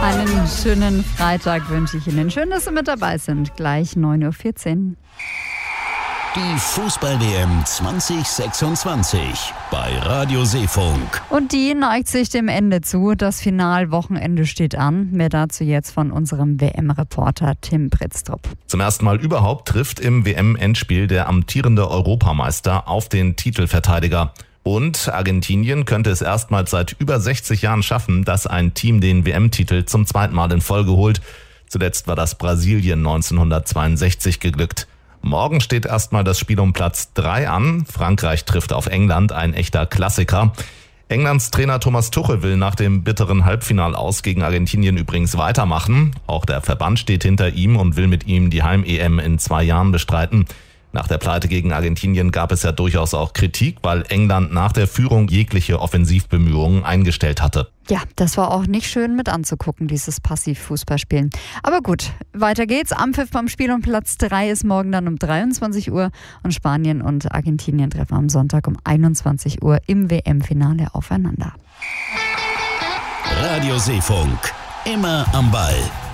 Einen schönen Freitag wünsche ich Ihnen. Schön, dass Sie mit dabei sind. Gleich 9.14 Uhr. Die Fußball-WM 2026 bei Radio Seefunk. Und die neigt sich dem Ende zu. Das Finalwochenende steht an. Mehr dazu jetzt von unserem WM-Reporter Tim Britztrup. Zum ersten Mal überhaupt trifft im WM-Endspiel der amtierende Europameister auf den Titelverteidiger. Und Argentinien könnte es erstmals seit über 60 Jahren schaffen, dass ein Team den WM-Titel zum zweiten Mal in Folge holt. Zuletzt war das Brasilien 1962 geglückt. Morgen steht erstmal das Spiel um Platz 3 an. Frankreich trifft auf England, ein echter Klassiker. Englands Trainer Thomas Tuchel will nach dem bitteren Halbfinalaus gegen Argentinien übrigens weitermachen. Auch der Verband steht hinter ihm und will mit ihm die Heim-EM in 2 Jahren bestreiten. Nach der Pleite gegen Argentinien gab es ja durchaus auch Kritik, weil England nach der Führung jegliche Offensivbemühungen eingestellt hatte. Ja, das war auch nicht schön mit anzugucken, dieses Passivfußballspielen. Aber gut, weiter geht's. Anpfiff beim Spiel um Platz 3 ist morgen dann um 23 Uhr und Spanien und Argentinien treffen am Sonntag um 21 Uhr im WM-Finale aufeinander. Radio Seefunk, immer am Ball.